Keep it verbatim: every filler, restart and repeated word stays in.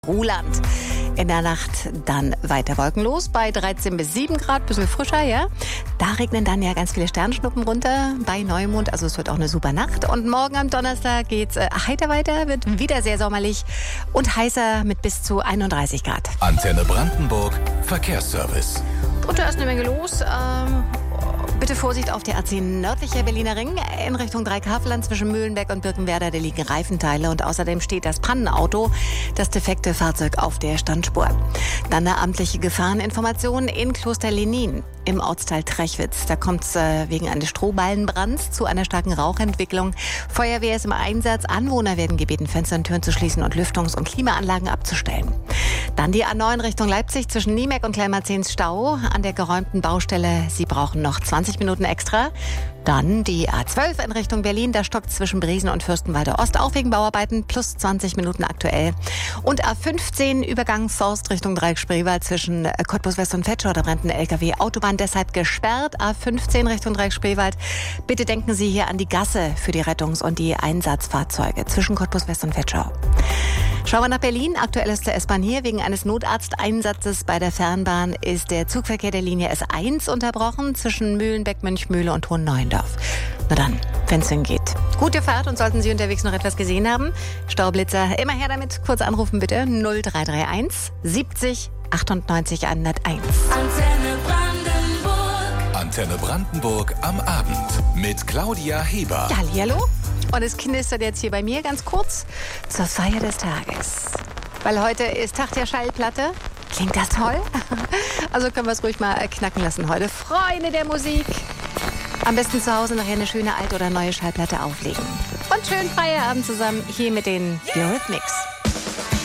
Ruhland. In der Nacht dann weiter wolkenlos bei dreizehn bis sieben Grad, bisschen frischer, ja. Da regnen dann ja ganz viele Sternschnuppen runter bei Neumond, also es wird auch eine super Nacht. Und morgen am Donnerstag geht's äh, heiter weiter, wird wieder sehr sommerlich und heißer mit bis zu einunddreißig Grad. Antenne Brandenburg, Verkehrsservice. Und da ist eine Menge los. Ähm, bitte Vorsicht auf der A zehn nördlicher Berliner Ring in Richtung Dreikaveland zwischen Mühlenberg und Birkenwerder. Da liegen Reifenteile und außerdem steht das Pannenauto, das defekte Fahrzeug auf der Standspur. Dann eine amtliche Gefahreninformation in Kloster Lenin im Ortsteil Trechwitz. Da kommt es äh, wegen eines Strohballenbrands zu einer starken Rauchentwicklung. Feuerwehr ist im Einsatz. Anwohner werden gebeten, Fenster und Türen zu schließen und Lüftungs- und Klimaanlagen abzustellen. Dann die A neun Richtung Leipzig zwischen Niemeck und Kleinmarzens Stau an der geräumten Baustelle. Sie brauchen noch zwanzig Minuten extra. Dann die A zwölf in Richtung Berlin. Da stockt zwischen Briesen und Fürstenwalde Ost auch wegen Bauarbeiten. Plus zwanzig Minuten aktuell. Und A fünfzehn Übergang Forst Richtung Dreieck-Spreewald zwischen Cottbus West und Vetschau. Da brennt ein L K W. Autobahn deshalb gesperrt. A fünfzehn Richtung Dreieck-Spreewald. Bitte denken Sie hier an die Gasse für die Rettungs- und die Einsatzfahrzeuge zwischen Cottbus West und Vetschau. Schauen wir nach Berlin. Aktuell ist der S-Bahn hier. Wegen eines Notarzteinsatzes bei der Fernbahn ist der Zugverkehr der Linie S eins unterbrochen zwischen Mühlenbeck, Mönchmühle und Hohenneuendorf. Na dann, wenn es hingeht. Gute Fahrt und sollten Sie unterwegs noch etwas gesehen haben, Staublitzer, immer her damit. Kurz anrufen bitte null drei drei eins siebzig achtundneunzig hunderteins. Antenne Brandenburg. Antenne Brandenburg am Abend mit Claudia Heber. Ja, hallihallo. Und es knistert jetzt hier bei mir ganz kurz zur Feier des Tages. Weil heute ist Tag der Schallplatte. Klingt das toll? Also können wir es ruhig mal knacken lassen heute. Freunde der Musik. Am besten zu Hause nachher eine schöne alte oder neue Schallplatte auflegen. Und schönen Feierabend zusammen hier mit den Eurythmics.